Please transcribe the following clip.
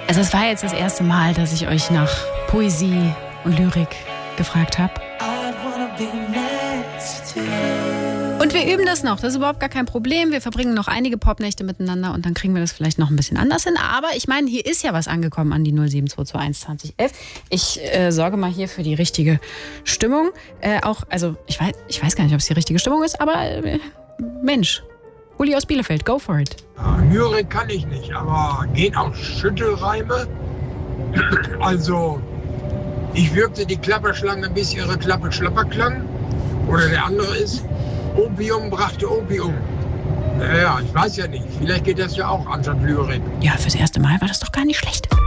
Also es war jetzt das erste Mal, dass ich euch nach Poesie und Lyrik gefragt habe. Und wir üben das noch, das ist überhaupt gar kein Problem. Wir verbringen noch einige Popnächte miteinander und dann kriegen wir das vielleicht noch ein bisschen anders hin. Aber ich meine, hier ist ja was angekommen an die 07221 2011. Ich sorge mal hier für die richtige Stimmung. Ich weiß gar nicht, ob es die richtige Stimmung ist, aber Mensch, Uli aus Bielefeld, go for it. Lyrik kann ich nicht, aber gehen auch Schüttelreime. Also, ich wirkte die Klapperschlange, bis ihre Klappe schlapper klang. Oder der andere ist, Opium brachte Opium. Naja, ich weiß ja nicht. Vielleicht geht das ja auch anstatt Lyrik. Ja, fürs erste Mal war das doch gar nicht schlecht.